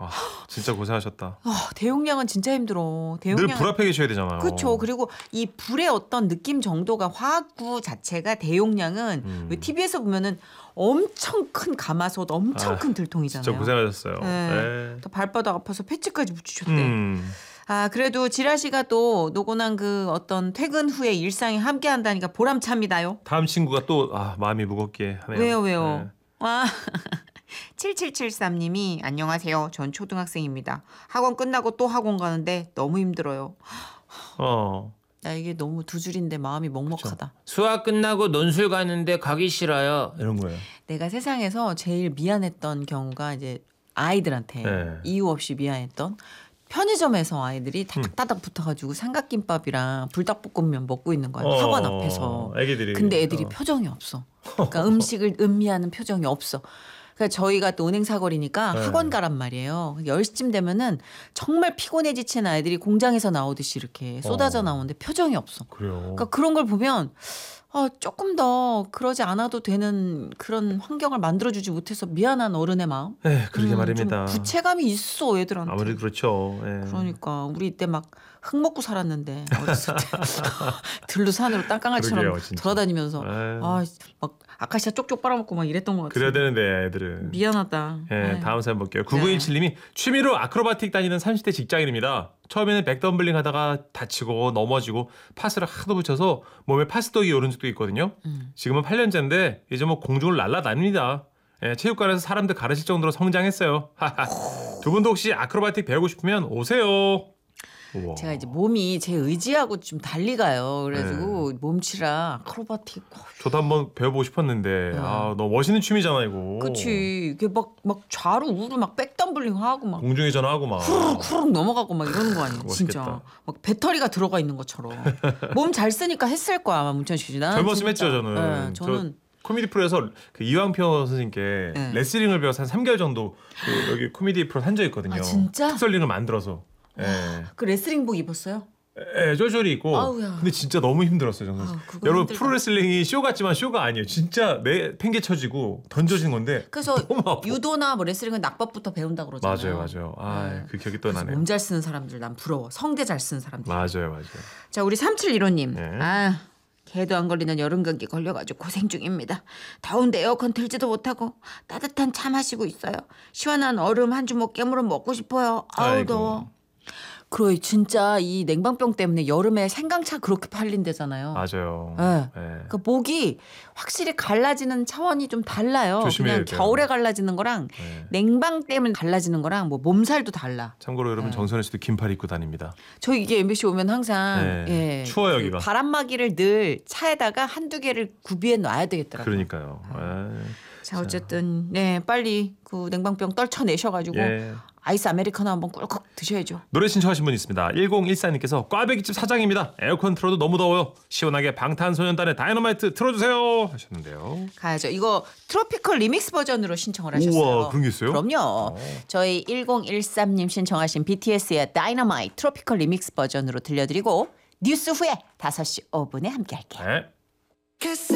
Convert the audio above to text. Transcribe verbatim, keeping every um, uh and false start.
아, 진짜 고생하셨다. 아, 대용량은 진짜 힘들어. 대용량. 늘 불 앞에 계셔야 되잖아요. 그렇죠. 그리고 이 불의 어떤 느낌 정도가 화학구 자체가 대용량은 음. 왜 티비에서 보면은 엄청 큰 가마솥, 엄청 아, 큰 들통이잖아요. 진짜 고생하셨어요. 네. 네. 또 발바닥 아파서 패치까지 붙이셨대. 음. 아, 그래도 지라 씨가 또 노곤한 그 어떤 퇴근 후에 일상에 함께 한다니까 보람찹니다요. 다음 친구가 또 아, 마음이 무겁게 하네요. 왜요, 왜요? 네. 와. 칠칠칠삼 님이 안녕하세요. 전 초등학생입니다. 학원 끝나고 또 학원 가는데 너무 힘들어요. 어. 야, 이게 너무 두 줄인데 마음이 먹먹하다. 수학 끝나고 논술 가는데 가기 싫어요. 이런 거예요. 내가 세상에서 제일 미안했던 경우가 이제 아이들한테 네. 이유 없이 미안했던 편의점에서 아이들이 다닥다닥 붙어가지고 삼각김밥이랑 불닭볶음면 먹고 있는 거야. 어, 학원 앞에서. 애기들이. 근데 애들이 어. 표정이 없어. 그러니까 음식을 음미하는 표정이 없어. 그러니까 저희가 또 은행 사거리니까 네. 학원 가란 말이에요. 열 시쯤 되면은 정말 피곤해 지친 아이들이 공장에서 나오듯이 이렇게 쏟아져 어. 나오는데 표정이 없어. 그래요. 그러니까 그런 걸 보면 어, 조금 더 그러지 않아도 되는 그런 환경을 만들어주지 못해서 미안한 어른의 마음. 에, 그러게 음, 말입니다. 좀 부채감이 있어 애들한테. 아무래도 그렇죠. 예. 그러니까 우리 이때 막 흙 먹고 살았는데 어렸을 때 들로 산으로 땅강아지처럼 그러게요, 진짜. 돌아다니면서 에이. 아 막 아카시아 쪽쪽 빨아먹고 막 이랬던 것 같아요. 그래야 되는데 애들은. 미안하다. 예, 네. 다음 사연 볼게요. 구구일칠 님이 취미로 아크로바틱 다니는 삼십 대 직장인입니다. 처음에는 백덤블링 하다가 다치고 넘어지고 파스를 하도 붙여서 몸에 파스떡이 오른 적도 있거든요. 음. 지금은 팔 년째인데 이제 뭐 공중을 날아다닙니다. 예, 체육관에서 사람들 가르칠 정도로 성장했어요. 두 분도 혹시 아크로바틱 배우고 싶으면 오세요. 우와. 제가 이제 몸이 제 의지하고 좀 달리 가요. 그래가지고 몸치라 아크로바틱. 저도 한번 배워보고 싶었는데 아, 너무 멋있는 취미잖아 이거. 그치. 이게 막, 막 좌로 우로 막 백덤블링 하고 막 공중에 전화하고 막. 후루룩 넘어가고 막 이러는 거 아니에요. 진짜. 멋있겠다. 막 배터리가 들어가 있는 것처럼. 몸 잘 쓰니까 했을 거야 아마 문천 씨. 나는 젊었으면 진짜- 했죠 저는. 네, 저는 코미디 프로에서 그 이왕표 선생님께 네. 레슬링을 배워서 한 삼 개월 정도 그 여기 코미디 프로 한 적이 있거든요. 아, 진짜? 특설링을 만들어서. 예. 그 레슬링복 입었어요? 예, 쫄쫄이 있고. 아우야. 근데 진짜 너무 힘들었어요, 정 선생. 아우, 그거 여러분 힘들다. 프로레슬링이 쇼 같지만 쇼가 아니에요. 진짜 내 팽개 쳐지고 던져지는 건데. 그래서 너무 아파. 유도나 뭐 레슬링은 낙법부터 배운다 그러잖아요. 맞아요, 맞아요. 아, 네. 그 기억이 또 나네요. 몸 잘 쓰는 사람들 난 부러워. 성대 잘 쓰는 사람들. 맞아요, 맞아요. 자, 우리 삼칠일오 님. 네. 아, 개도 안 걸리는 여름 감기 걸려가지고 고생 중입니다. 더운데 에어컨 틀지도 못하고 따뜻한 차 마시고 있어요. 시원한 얼음 한 주먹 깨물어 먹고 싶어요. 아우 아이고. 더워. 그래 진짜 이 냉방병 때문에 여름에 생강차 그렇게 팔린대잖아요. 맞아요. 네. 예. 그 목이 확실히 갈라지는 차원이 좀 달라요. 조심해야 그냥 돼요. 겨울에 갈라지는 거랑 네. 냉방 때문에 갈라지는 거랑 뭐 몸살도 달라. 참고로 여러분 네. 정선혜 씨도 긴팔 입고 다닙니다. 저 이게 엠비씨 오면 항상 네. 예, 추워요, 그 여기가. 바람막이를 늘 차에다가 한두 개를 구비해 놔야 되겠더라고요. 그러니까요. 예. 자 어쨌든 네 빨리 그 냉방병 떨쳐내셔가지고 예. 아이스 아메리카노 한번 꿀꺽 드셔야죠. 노래 신청하신 분 있습니다. 일공일사 님께서 꽈배기집 사장입니다. 에어컨 틀어도 너무 더워요. 시원하게 방탄소년단의 다이너마이트 틀어주세요 하셨는데요. 가야죠. 이거 트로피컬 리믹스 버전으로 신청을 하셨어요. 우와, 그런 게 있어요? 그럼요. 어. 저희 일공일삼 님 신청하신 비티에스의 다이너마이트 트로피컬 리믹스 버전으로 들려드리고 뉴스 후에 다섯 시 오 분에 함께 할게요. 네.